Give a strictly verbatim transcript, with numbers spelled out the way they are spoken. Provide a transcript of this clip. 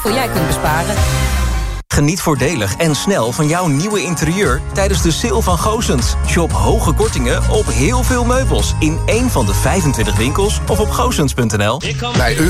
jij kunt besparen. Geniet voordelig en snel van jouw nieuwe interieur tijdens de sale van Goossens. Shop hoge kortingen op heel veel meubels in één van de vijfentwintig winkels of op goossens punt n l. Bij